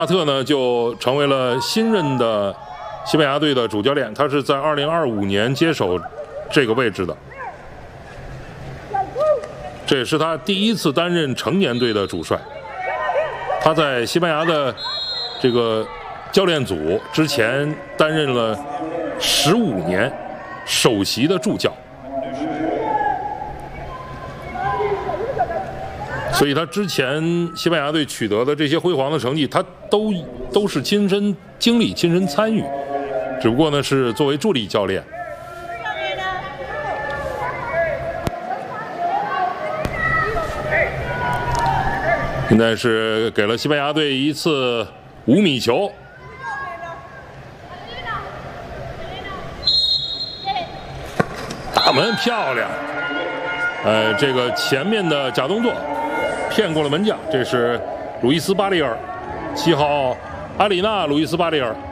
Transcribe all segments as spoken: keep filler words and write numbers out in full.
纳特呢就成为了新任的西班牙队的主教练，他是在二零二五年接手这个位置的，这也是他第一次担任成年队的主帅。他在西班牙的这个教练组之前担任了十五年首席的助教，所以他之前西班牙队取得的这些辉煌的成绩，他都都是亲身经历、亲身参与，只不过呢是作为助理教练。现在是给了西班牙队一次五米球，大门漂亮，呃，这个前面的假动作骗过了门将，这是路易斯·巴里尔，七号阿里纳·路易斯·巴里尔，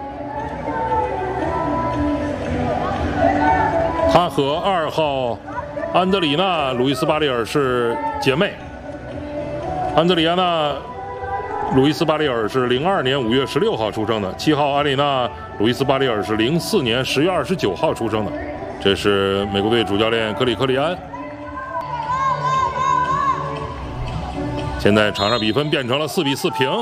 他和二号安德里娜·路易斯·巴里尔是姐妹。安德里亚娜·路易斯·巴里尔是零二年五月十六号出生的，七号阿里娜·路易斯·巴里尔是零四年十月二十九号出生的。这是美国队主教练格里克利安。现在场上比分变成了四比四平。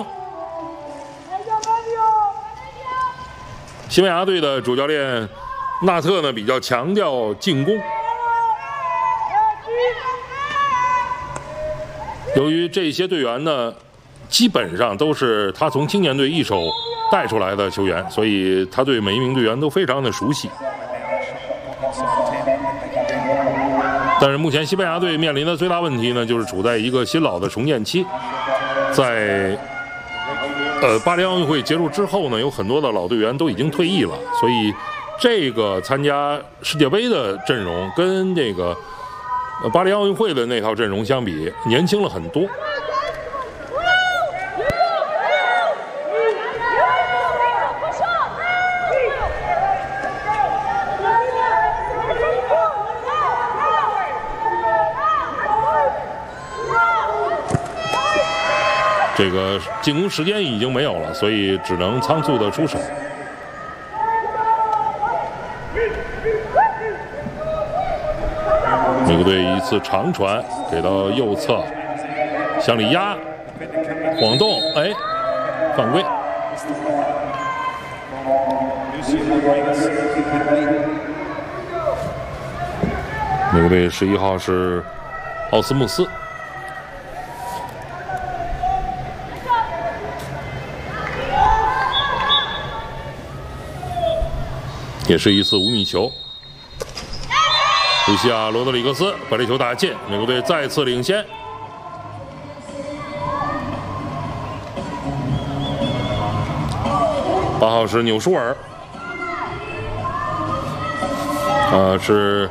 西班牙队的主教练纳特呢比较强调进攻。由于这些队员呢，基本上都是他从青年队一手带出来的球员，所以他对每一名队员都非常的熟悉。但是目前西班牙队面临的最大问题呢，就是处在一个新老的重建期。在呃巴黎奥运会结束之后呢，有很多的老队员都已经退役了，所以这个参加世界杯的阵容跟这个呃，巴黎奥运会的那套阵容相比，年轻了很多。这个进攻时间已经没有了，所以只能仓促的出手。美国队一次长传给到右侧，向里压，晃动，哎，犯规。美国队十一号是奥斯穆斯，也是一次五米球。卢西亚·罗德里格斯把这球打进，美国队再次领先。八号是纽舒尔，呃，是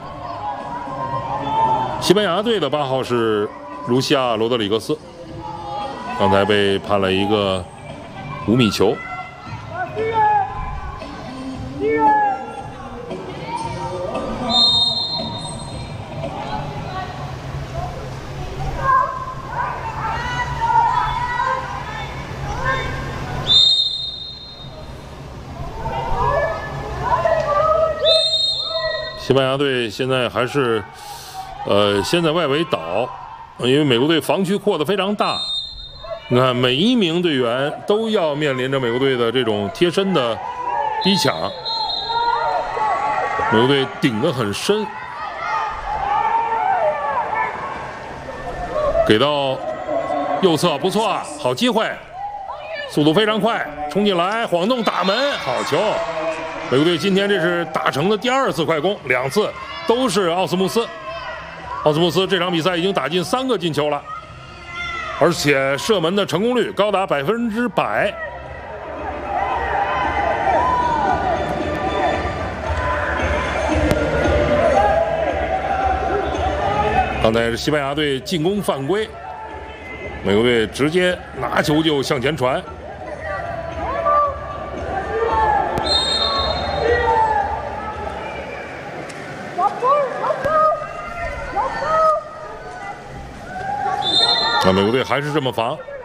西班牙队的八号是卢西亚·罗德里格斯，刚才被判了一个五米球。西班牙队现在还是，呃，先在外围倒，因为美国队防区扩得非常大。你看，每一名队员都要面临着美国队的这种贴身的逼抢，美国队顶得很深，给到右侧，不错，好机会，速度非常快，冲进来，晃动打门，好球！美国队今天这是打成的第二次快攻，两次都是奥斯穆斯。奥斯穆斯这场比赛已经打进三个进球了，而且射门的成功率高达百分之百。刚才是西班牙队进攻犯规，美国队直接拿球就向前传。那美国队还是这么防。